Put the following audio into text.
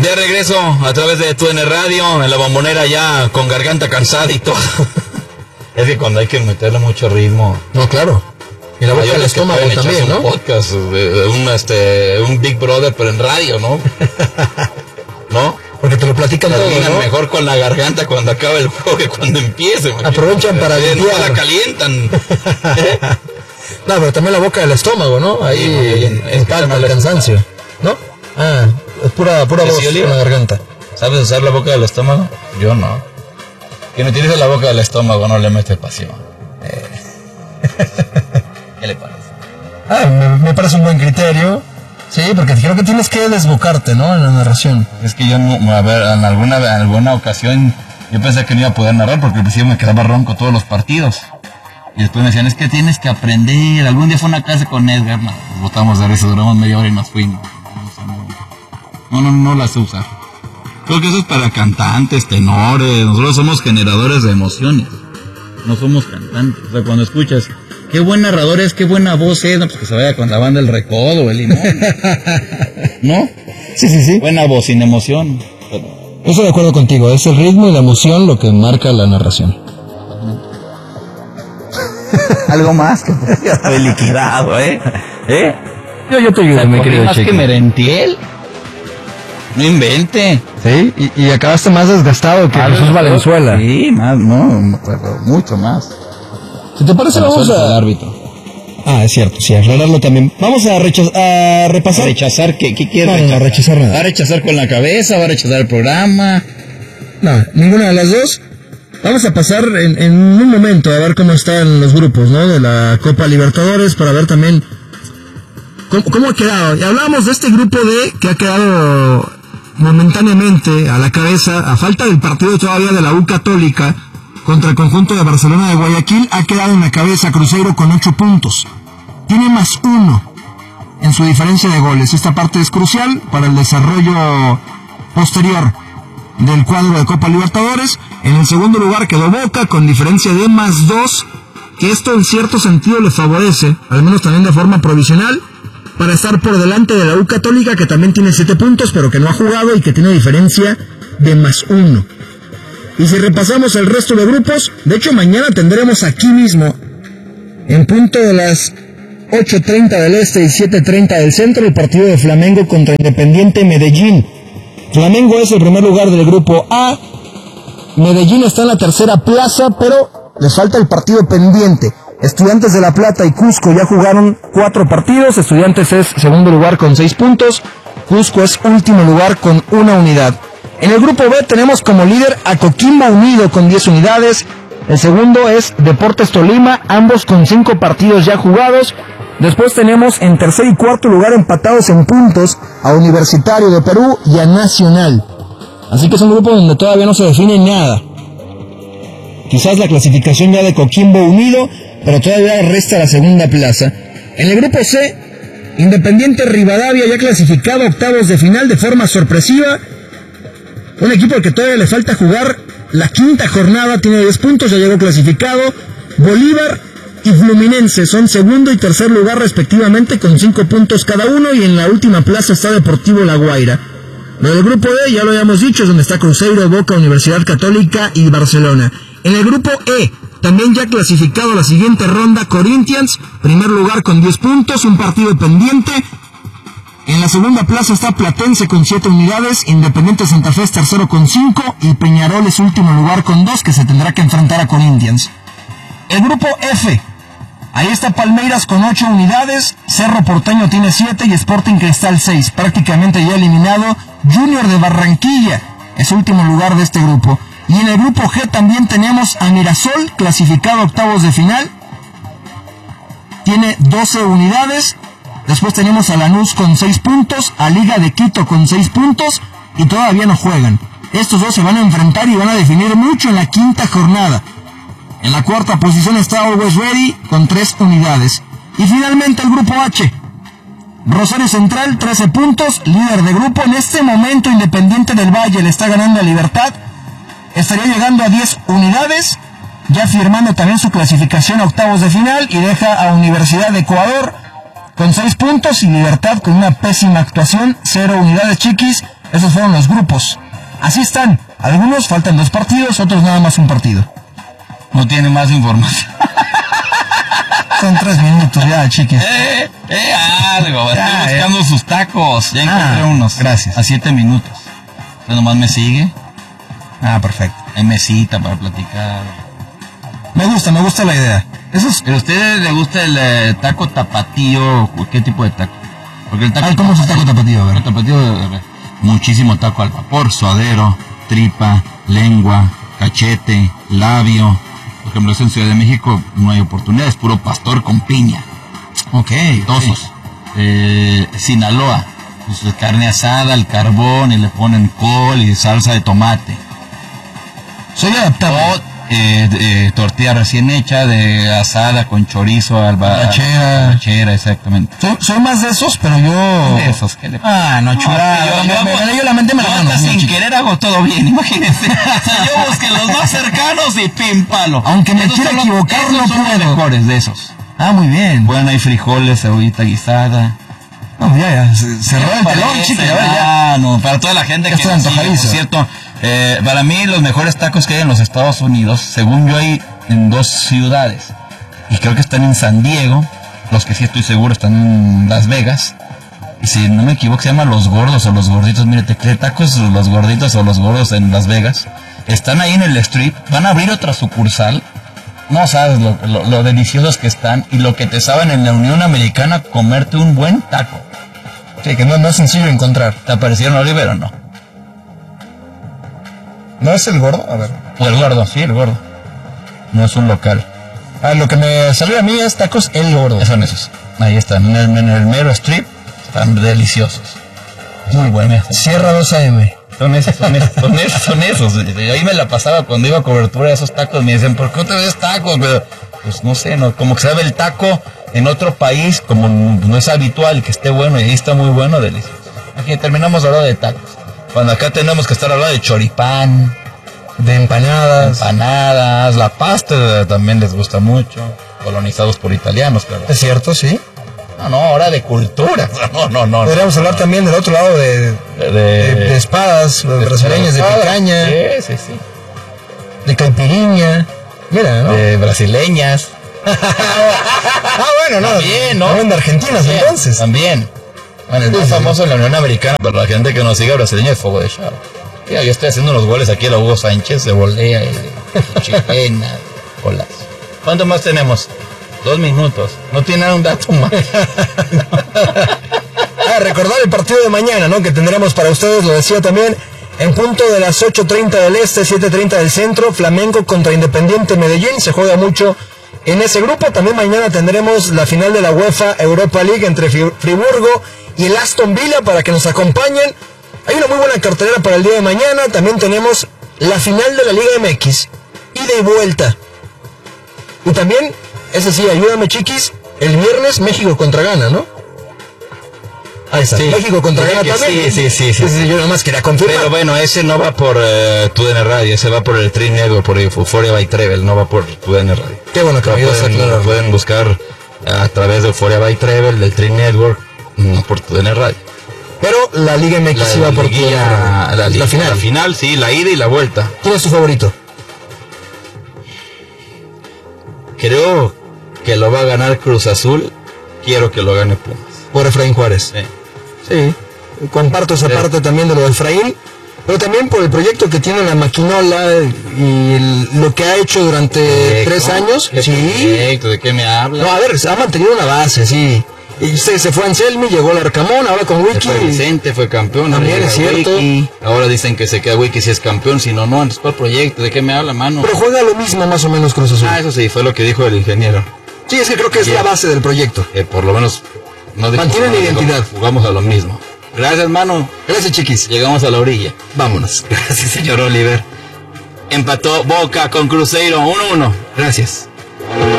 De regreso a través de TUDN Radio, en la Bombonera, ya con garganta cansada y todo. Es que cuando hay que meterle mucho ritmo. No, claro. Y la boca del estómago también, ¿no? Un podcast, un Big Brother, pero en radio, ¿no? ¿No? Porque te lo platican todo, ¿no? Mejor con la garganta cuando acaba el juego que cuando empiece. Aprovechan para limpiar. No la calientan. No, pero también la boca del estómago, ¿no? Ahí calma el cansancio, ¿no? Ah, es pura voz con la garganta. ¿Sabes usar la boca del estómago? Yo no. Quien utiliza la boca del estómago no le mete pasión. ¿Qué le parece? Me parece un buen criterio. Sí, porque creo que tienes que desbocarte, ¿no? En la narración. Es que yo, a ver, en alguna ocasión, yo pensé que no iba a poder narrar porque al principio me quedaba ronco todos los partidos. Y después me decían, es que tienes que aprender. Algún día fue una clase con Edgar, nos botamos de risa, duramos media hora y nos fuimos. No las sé usar. Creo que eso es para cantantes, tenores. Nosotros somos generadores de emociones. No somos cantantes. O sea, cuando escuchas, qué buen narrador es, qué buena voz es, no, pues que se vaya con la banda El Recodo o El Limón. ¿No? Sí. Buena voz sin emoción. Estoy de acuerdo contigo. Es el ritmo y la emoción lo que marca la narración. Algo más que ya estoy liquidado, ¿eh? Yo te ayudo, mi querido más Chiqui. Que Merentiel. No invente. Sí, y acabaste más desgastado que Jesús Valenzuela. Sí, más, no, pero mucho más. Si te parece, vamos el a... árbitro. Ah, es cierto, sí, aclararlo también. Vamos a repasar. ¿Rechazar qué quieres No, rechazar? no, rechazar nada. ¿Va a rechazar con la cabeza? ¿Va a rechazar el programa? No, ninguna de las dos. Vamos a pasar en un momento a ver cómo están los grupos, ¿no? De la Copa Libertadores, para ver también cómo ha quedado. Y hablábamos de este grupo D que ha quedado momentáneamente a la cabeza, a falta del partido todavía de la U Católica contra el conjunto de Barcelona de Guayaquil, ha quedado en la cabeza Cruzeiro con 8 puntos. Tiene +1 en su diferencia de goles. Esta parte es crucial para el desarrollo posterior del cuadro de Copa Libertadores. En el segundo lugar quedó Boca con diferencia de +2, que esto en cierto sentido le favorece, al menos también de forma provisional, para estar por delante de la U Católica, que también tiene 7 puntos, pero que no ha jugado y que tiene diferencia de +1. Y si repasamos el resto de grupos, de hecho mañana tendremos aquí mismo, en punto de las 8:30 del este y 7:30 del centro, el partido de Flamengo contra Independiente Medellín. Flamengo es el primer lugar del grupo A, Medellín está en la tercera plaza, pero les falta el partido pendiente. Estudiantes de La Plata y Cusco ya jugaron 4 partidos, Estudiantes es segundo lugar con 6 puntos, Cusco es último lugar con 1 unidad. En el grupo B tenemos como líder a Coquimbo Unido con 10 unidades, el segundo es Deportes Tolima, ambos con 5 partidos ya jugados. Después tenemos en tercer y cuarto lugar empatados en puntos a Universitario de Perú y a Nacional. Así que es un grupo donde todavía no se define nada. Quizás la clasificación ya de Coquimbo Unido, pero todavía resta la segunda plaza. En el grupo C, Independiente Rivadavia ya clasificado a octavos de final de forma sorpresiva. Un equipo al que todavía le falta jugar la quinta jornada, tiene 10 puntos, ya llegó clasificado. Bolívar y Fluminense son segundo y tercer lugar respectivamente con 5 puntos cada uno, y en la última plaza está Deportivo La Guaira. Lo del grupo D, ya lo habíamos dicho, es donde está Cruzeiro, Boca, Universidad Católica y Barcelona. En el grupo E, también ya clasificado a la siguiente ronda, Corinthians, primer lugar con 10 puntos, un partido pendiente. En la segunda plaza está Platense con 7 unidades, Independiente Santa Fe es tercero con 5 y Peñarol es último lugar con 2, que se tendrá que enfrentar a Corinthians. El grupo F, ahí está Palmeiras con 8 unidades, Cerro Porteño tiene 7 y Sporting Cristal 6, prácticamente ya eliminado. Junior de Barranquilla es último lugar de este grupo. Y en el grupo G también tenemos a Mirasol, clasificado a octavos de final, tiene 12 unidades. Después tenemos a Lanús con 6 puntos, a Liga de Quito con 6 puntos y todavía no juegan. Estos dos se van a enfrentar y van a definir mucho en la quinta jornada. En la cuarta posición está Always Ready con 3 unidades. Y finalmente el grupo H. Rosario Central, 13 puntos, líder de grupo. En este momento Independiente del Valle le está ganando a Libertad. Estaría llegando a 10 unidades, ya firmando también su clasificación a octavos de final, y deja a Universidad de Ecuador con 6 puntos y Libertad con una pésima actuación, 0 unidades, Chiquis. Esos fueron los grupos. Así están. Algunos faltan 2 partidos, otros nada más un partido. No tiene más información. Son 3 minutos ya, chiquis. Algo. Estoy buscando sus tacos. Ya encontré unos. Gracias. A 7 minutos. Usted nomás me sigue. Perfecto. Hay mesita para platicar. Me gusta la idea. ¿Pero a usted le gusta el taco tapatío? ¿Qué tipo de taco? Porque el taco... ¿Cómo es el taco tapatío? A ver. El tapatío, muchísimo taco al vapor, suadero, tripa, lengua, cachete, labio. Por ejemplo, en Ciudad de México no hay oportunidad, es puro pastor con piña. Ok. Tosos. Sinaloa, pues, carne asada, al carbón, y le ponen col y salsa de tomate. Soy adaptado. Tortilla recién hecha, de asada con chorizo, Arrachera, exactamente. Soy más de esos, pero yo... De esos, ¿qué le no, chulada. Yo la mente me la gano. Sin querer hago todo bien, imagínense. O sea, yo busqué los más cercanos y pim, palo. Aunque me quiera equivocar, no son los puedo. mejores de esos. Muy bien. Bueno, hay frijoles, cebollita guisada. No, ya, cerró el telón, chica. No, para toda la gente que nos sigue, por cierto, para mí los mejores tacos que hay en los Estados Unidos, según yo, hay en 2 ciudades. Y creo que están en San Diego, los que sí estoy seguro están en Las Vegas. Y si no me equivoco, se llama Los Gordos o Los Gorditos. Mire, te cree tacos Los Gorditos o Los Gordos en Las Vegas. Están ahí en el Strip, van a abrir otra sucursal. No sabes lo deliciosos que están y lo que te saben en la Unión Americana comerte un buen taco. Sí, que no es sencillo encontrar. ¿Te aparecieron, Oliver, o no? ¿No es el gordo? A ver. O el gordo, sí, el gordo. No es un local. Lo que me salió a mí es tacos El Gordo. Son esos. Ahí están, en el mero strip. Están deliciosos. Muy buenos. Cierra 2 AM. Son esos. Y ahí me la pasaba cuando iba a cobertura de esos tacos. Me dicen, ¿por qué otra vez tacos? Pero, pues no sé, como que sabe el taco en otro país, como no es habitual que esté bueno, y ahí está muy bueno, delicioso. Aquí terminamos hablando de tacos. Cuando acá tenemos que estar hablando de choripán, de empanadas, la pasta también les gusta mucho, colonizados por italianos, claro. ¿Es cierto, sí? No, ahora de cultura. No. Podríamos hablar también del otro lado de espadas, brasileñas, de picaña. Sí. De caipiriña. Mira, ¿no? De brasileñas. Bueno, no. También, ¿no? También de argentinas, también, entonces. También. Bueno, es muy famoso en la Unión Americana, pero la gente que nos sigue brasileña es Fuego de Chavo. Mira, yo estoy haciendo unos goles aquí a la Hugo Sánchez, de volea, de chilena, golas. ¿Cuánto más tenemos? 2 minutos. No tiene un dato más. Recordar el partido de mañana, ¿no? Que tendremos para ustedes, lo decía también, en punto de las 8:30 del este, 7:30 del centro, Flamengo contra Independiente Medellín. Se juega mucho en ese grupo. También mañana tendremos la final de la UEFA Europa League entre Friburgo y el Aston Villa para que nos acompañen. Hay una muy buena cartelera para el día de mañana. También tenemos la final de la Liga MX, ida y vuelta. Y también, ese sí, ayúdame chiquis, el viernes México contra Ghana, ¿no? Ahí está, sí. México contra Ghana también. Sí. Yo nada más quería confirmar. Pero bueno, ese no va por TUDN Radio, ese va por el Tri Network, por Euphoria by Treble, no va por TUDN Radio. Qué bueno que lo pueden buscar a través de Euphoria by Treble, del Tri Network, no por TUDN Radio. Pero la Liga MX sí va por TUDN Radio. La final. La final, sí, la ida y la vuelta. ¿Quién es tu favorito? Creo que lo va a ganar Cruz Azul, quiero que lo gane Pumas. Por Efraín Juárez. Sí, comparto esa parte también de lo de Efraín, pero también por el proyecto que tiene la Maquinola y lo que ha hecho durante 3 años. Proyecto? ¿De qué me habla? No, a ver, ha mantenido una base, sí. Y se fue a Anselmi, llegó al Arcamón, ahora con Wiki. Fue Vicente, fue campeón. También es cierto. Wiki. Ahora dicen que se queda Wiki si es campeón, si no, entonces ¿cuál proyecto? ¿De qué me habla, mano? Pero juega lo mismo más o menos Cruz Azul. Eso sí, fue lo que dijo el ingeniero. Sí, es que creo que es la base del proyecto. Por lo menos... mantienen la identidad. Jugamos a lo mismo. Gracias, mano. Gracias, chiquis. Llegamos a la orilla. Vámonos. Gracias, señor Oliver. Empató Boca con Cruzeiro 1-1. Gracias.